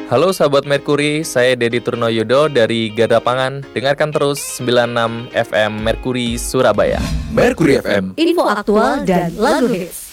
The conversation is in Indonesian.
Halo sahabat Merkuri, saya Dedi Turnoyodo dari Garda Pangan. Dengarkan terus 96 FM Merkuri Surabaya. Merkuri FM, info aktual dan lagu hits.